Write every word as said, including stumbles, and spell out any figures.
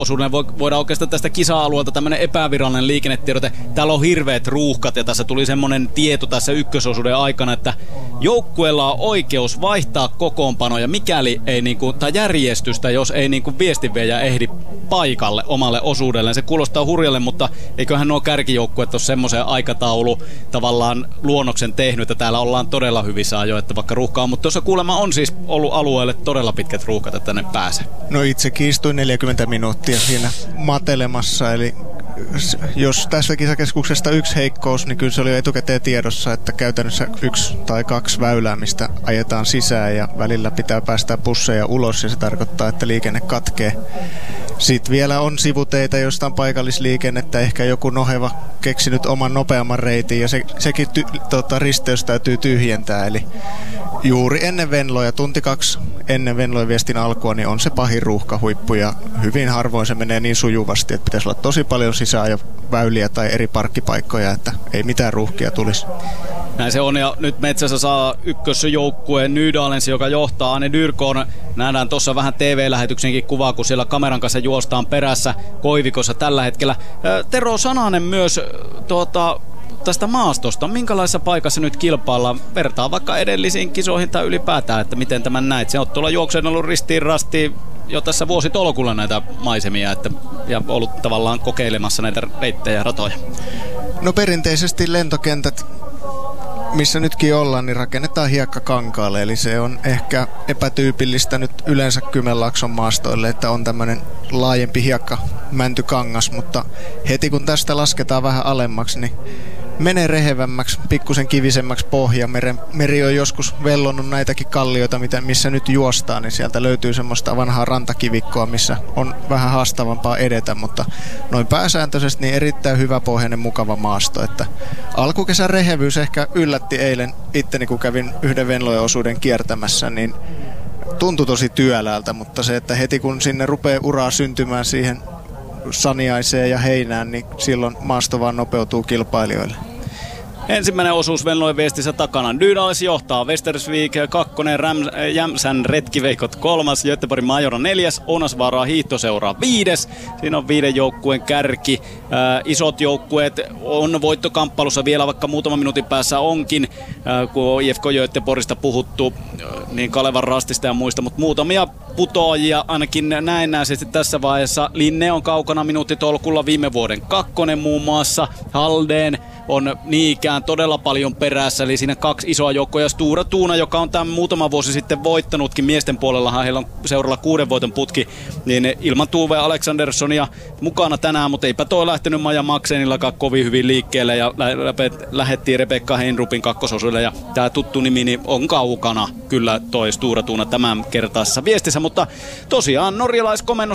osuuden voidaan oikeastaan tästä kisa-alueelta tämmöinen epävirallinen liikennetiedote. Täällä on hirveät ruuhkat ja tässä tuli semmoinen tieto tässä ykkösosuuden aikana, että joukkueella on oikeus vaihtaa kokoonpanoja, mikäli ei niinku, tai järjestystä, jos ei niinku viestinviejä ehdi paikalle omalle osuudelleen. Se kuulostaa hurjalle, mutta eiköhän nuo kärkijoukkueet ole semmoisen aikataulu tavallaan luonnoksen tehnyt, että täällä ollaan todella hyvissä ajoin, että vaikka ruuhkaa, mutta tuossa kuulemma on siis ollut alueelle todella pitkät ruuhkat, että tänne pääsee. No itsekin istuin neljäkymmentä minuuttia siinä matelemassa, eli jos tässä kisakeskuksesta yksi heikkous, niin kyllä se oli etukäteen tiedossa, että käytännössä yksi tai kaksi väylää, mistä ajetaan sisään ja välillä pitää päästää busseja ulos ja se tarkoittaa, että liikenne katkee. Sitten vielä on sivuteitä, joista on paikallisliikennettä, ehkä joku noheva keksinyt oman nopeamman reitin ja se, sekin ty, tota, risteys täytyy tyhjentää. Eli juuri ennen Venloja, tunti kaksi ennen Venlojen viestin alkua, niin on se pahin ruuhkahuippu ja hyvin harvoin se menee niin sujuvasti, että pitäisi olla tosi paljon sisääajoväyliä tai eri parkkipaikkoja, että ei mitään ruuhkia tulisi. Näin se on, ja nyt metsässä saa ykkösjoukkueen Nydalens, joka johtaa Anne Dyrkon. Nähdään tuossa vähän T V-lähetyksenkin kuvaa, kun siellä kameran kanssa juostaan perässä Koivikossa tällä hetkellä. Tero Sananen myös tuota, tästä maastosta. Minkälaisessa paikassa nyt kilpaillaan? Vertaa vaikka edellisiin kisoihin tai ylipäätään, että miten tämän näit. Se on tuolla juokseen ollut ristiin rastiin jo tässä vuositolkulla näitä maisemia, että, ja ollut tavallaan kokeilemassa näitä reittejä ja ratoja. No perinteisesti lentokentät, missä nytkin ollaan, niin rakennetaan hiekkakankaalle, eli se on ehkä epätyypillistä nyt yleensä Kymenlaakson maastoille, että on tämmöinen laajempi hiekka mäntykangas, mutta heti kun tästä lasketaan vähän alemmaksi, niin menee rehevämmäksi, pikkusen kivisemmäksi pohja. Meri, meri on joskus vellonnut näitäkin kallioita, missä nyt juostaan, niin sieltä löytyy semmoista vanhaa rantakivikkoa, missä on vähän haastavampaa edetä, mutta noin pääsääntöisesti niin erittäin hyväpohjainen, mukava maasto. Että alkukesän rehevyys ehkä yllätti eilen itteni, kun kävin yhden Venlojen osuuden kiertämässä, niin tuntui tosi työläältä, mutta se, että heti kun sinne rupeaa uraa syntymään siihen Saniaiseen ja Heinään, niin silloin maasto vaan nopeutuu kilpailijoille. Ensimmäinen osuus Venlojen viestissä takana. Nydalens johtaa, Västersvik kakkonen, Räm- Jämsän Retkiveikot kolmas, Göteborgin Majora neljäs, Ounasvaaraa hiihtoseuraa viides. Siinä on viiden joukkueen kärki. Äh, isot joukkueet on voittokamppailussa vielä, vaikka muutaman minuutin päässä onkin, äh, kun on I F K Göteborgista puhuttu, äh, niin Kalevan Rastista ja muista, mutta muutamia putoajia ainakin näennäisesti tässä vaiheessa. Linne on kaukana minuuttitolkulla, viime vuoden kakkonen muun muassa. Haldén on niinkään todella paljon perässä, eli siinä kaksi isoa joukkoa, ja Stura Tuuna, joka on tämän muutama vuosi sitten voittanut miesten puolellahan, heillä on seuralla kuuden voiton putki, niin ilman Tuve Alexanderssonia mukana tänään, mutta eipä toi lähtenyt Maja Maksenillakaan kovin hyvin liikkeelle, ja lä- lä- lähettiin Rebekka Heinrupin kakkososuille, ja tämä tuttu nimi niin on kaukana kyllä toi Stura Tuuna tämän kertaisessa viestissä, mutta tosiaan norjalaiskomennus